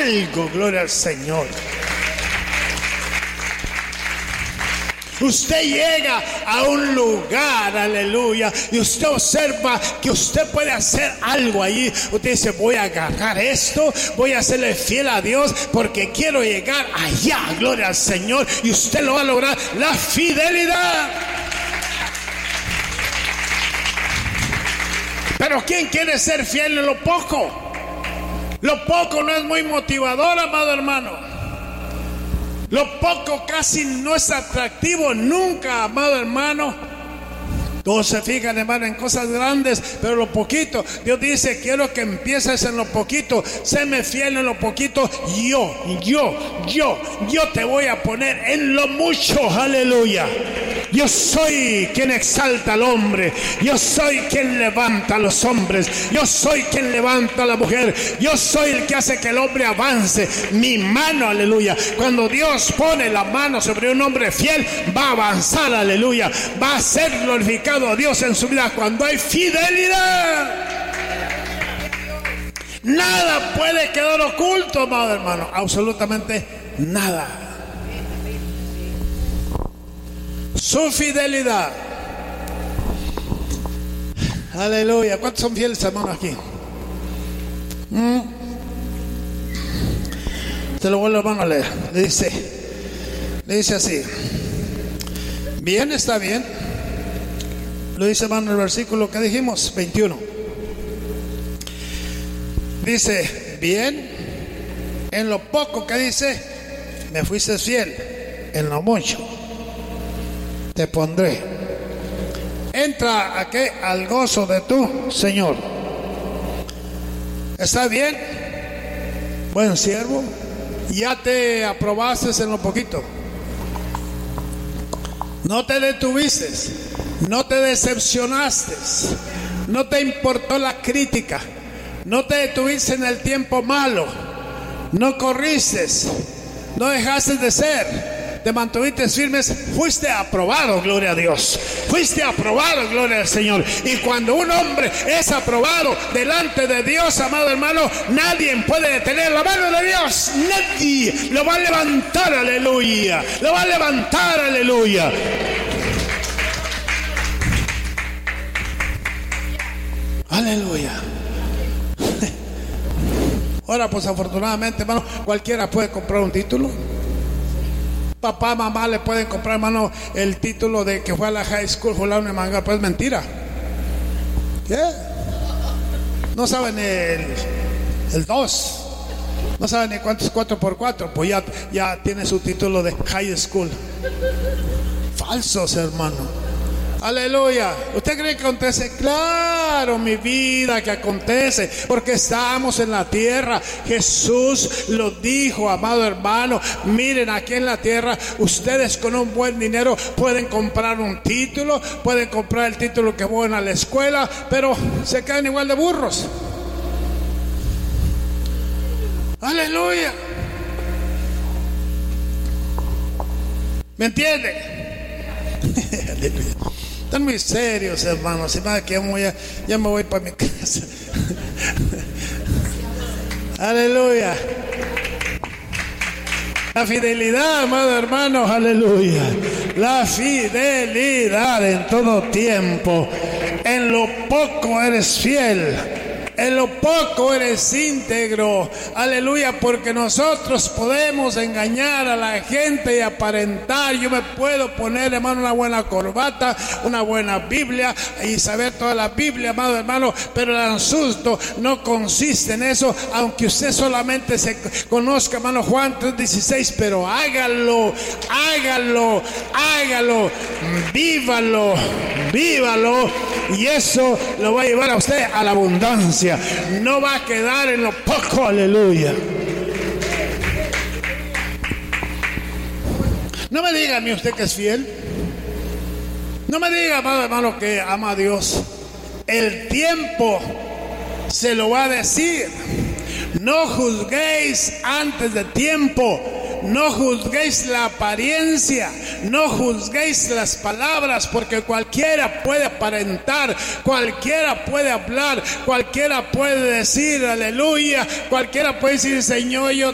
algo, gloria al Señor. Usted llega a un lugar, aleluya, y usted observa que usted puede hacer algo allí. Usted dice, voy a agarrar esto, voy a serle fiel a Dios porque quiero llegar allá, gloria al Señor. Y usted lo va a lograr, la fidelidad. Pero ¿quién quiere ser fiel en lo poco? Lo poco no es muy motivador, amado hermano. Lo poco casi no es atractivo nunca, amado hermano. Todos se fijan, hermano, en cosas grandes, pero lo poquito, Dios dice, quiero que empieces en lo poquito, séme fiel en lo poquito, yo te voy a poner en lo mucho, aleluya. Yo soy quien exalta al hombre, yo soy quien levanta a los hombres, yo soy quien levanta a la mujer, yo soy el que hace que el hombre avance. Mi mano, aleluya, cuando Dios pone la mano sobre un hombre fiel, va a avanzar, aleluya, va a ser glorificado a Dios en su vida cuando hay fidelidad. Nada puede quedar oculto, amado hermano, absolutamente nada. Su fidelidad. Aleluya. ¿Cuántos son fieles, hermanos, aquí? Se lo vuelvo, hermano, a leer. Le dice así. Bien, está bien. Lo dice, hermano, el versículo que dijimos, 21. Dice, bien, en lo poco que dice, me fuiste fiel, en lo mucho te pondré. Entra aquí al gozo de tu Señor. ¿Está bien? Buen siervo, ya te aprobaste en lo poquito. No te detuviste, no te decepcionaste, no te importó la crítica, no te detuviste en el tiempo malo, no corriste, no dejaste de ser, te mantuviste firmes, fuiste aprobado, gloria a Dios. Fuiste aprobado, gloria al Señor. Y cuando un hombre es aprobado delante de Dios, amado hermano, nadie puede detener la mano de Dios. Nadie lo va a levantar, aleluya. Lo va a levantar, aleluya. Aleluya. Ahora, pues afortunadamente, hermano, cualquiera puede comprar un título. Papá, mamá le pueden comprar, hermano, el título de que fue a la high school, fulano de manga. Pues mentira. ¿Qué? No saben el 2. No saben ni cuántos 4x4. Pues ya tiene su título de high school. Falsos, hermano. Aleluya. ¿Usted cree que acontece? Claro, mi vida, que acontece, porque estamos en la tierra. Jesús lo dijo, amado hermano. Miren, aquí en la tierra, ustedes con un buen dinero pueden comprar un título, pueden comprar el título que van a la escuela, pero se quedan igual de burros. Aleluya. ¿Me entiende? Aleluya. Están muy serios, hermanos. Que ya me voy para mi casa. Aleluya. La fidelidad, amado hermanos, aleluya. La fidelidad en todo tiempo. En lo poco eres fiel, en lo poco eres íntegro, aleluya, porque nosotros podemos engañar a la gente y aparentar. Yo me puedo poner, hermano, una buena corbata, una buena Biblia y saber toda la Biblia, amado hermano, pero el asunto no consiste en eso, aunque usted solamente se conozca, hermano, Juan 3:16, pero hágalo, vívalo, y eso lo va a llevar a usted a la abundancia. No va a quedar en lo poco, aleluya. No me diga a mí usted que es fiel. No me diga, amado hermano, que ama a Dios. El tiempo se lo va a decir. No juzguéis antes de tiempo. No juzguéis la apariencia, no juzguéis las palabras, porque cualquiera puede aparentar, cualquiera puede hablar, cualquiera puede decir aleluya, cualquiera puede decir Señor, yo